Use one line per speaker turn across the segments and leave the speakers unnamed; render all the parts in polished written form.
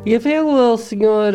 E vê-lo ao senhor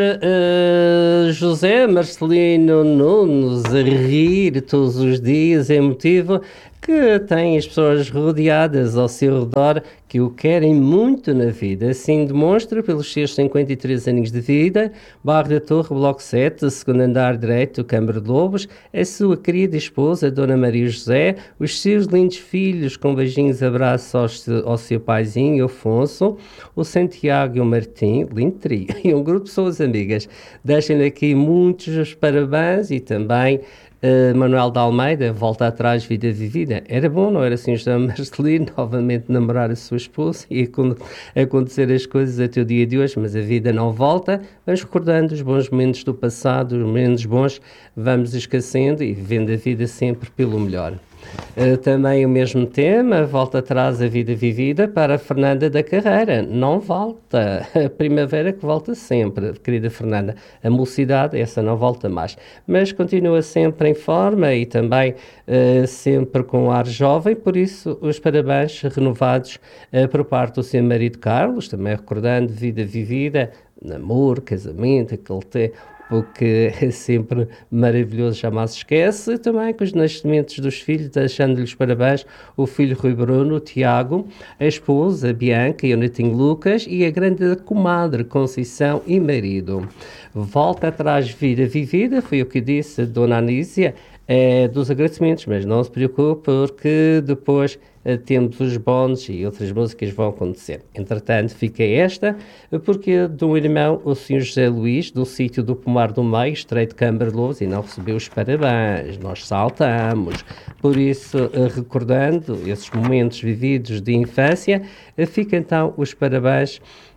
José Marcelino Nunes a rir todos os dias é motivo que tem as pessoas rodeadas ao seu redor que o querem muito na vida. Assim demonstra pelos seus 53 anos de vida, Bairro da Torre, Bloco 7, segundo andar direito, Câmara de Lobos, a sua querida esposa, Dona Maria José, os seus lindos filhos, com beijinhos e abraços ao seu paizinho, Afonso, o Santiago e o Martim, lindo trio, e um grupo de pessoas amigas. Deixem-lhe aqui muitos parabéns e também Manuel de Almeida, volta atrás, vida vivida. Era bom, não era assim, José Marcelino, novamente namorar a sua esposa e acontecer as coisas até o dia de hoje, mas a vida não volta. Vamos recordando os bons momentos do passado, os menos bons, vamos esquecendo e vivendo a vida sempre pelo melhor. Também o mesmo tema, volta atrás a vida vivida para a Fernanda da Carreira. Não volta. A primavera que volta sempre, querida Fernanda. A mocidade, essa não volta mais. Mas continua sempre em forma e também sempre com ar jovem. Por isso, os parabéns renovados por parte do seu marido Carlos. Também recordando vida vivida, namoro, casamento, aquele tempo o que é sempre maravilhoso, jamais se esquece. Também com os nascimentos dos filhos, deixando-lhes parabéns o filho Rui Bruno, o Tiago, a esposa a Bianca e o netinho Lucas e a grande comadre Conceição e marido. Volta atrás, vida vivida, foi o que disse a Dona Anísia, dos agradecimentos, mas não se preocupe porque depois temos os bónus e outras músicas vão acontecer. Entretanto, fica esta, porque de um irmão, o Sr. José Luís, do sítio do Pomar do Meio, Estreito de Câmara de Lobos, e não recebeu os parabéns. Nós saltamos. Por isso, recordando esses momentos vividos de infância, fica então os parabéns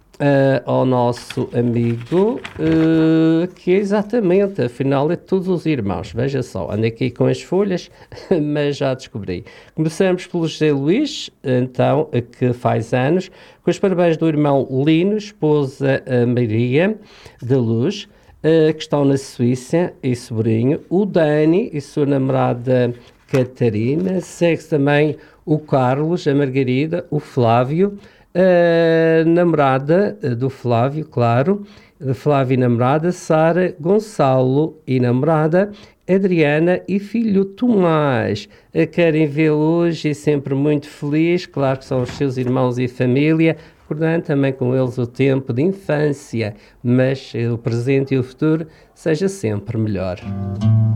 ao nosso amigo, que é exatamente, afinal, é todos os irmãos. Veja só, ando aqui com as folhas, mas já descobri. Começamos pelo José Luís, então, que faz anos, com os parabéns do irmão Lino, esposa Maria da Luz, que estão na Suíça, e sobrinho, o Dani e sua namorada Catarina, segue também o Carlos, a Margarida, o Flávio, a namorada do Flávio, claro, Flávio e namorada, Sara, Gonçalo e namorada, Adriana e filho Tomás. Querem vê-lo hoje e sempre muito feliz, claro que são os seus irmãos e família, recordando também com eles o tempo de infância, mas o presente e o futuro seja sempre melhor.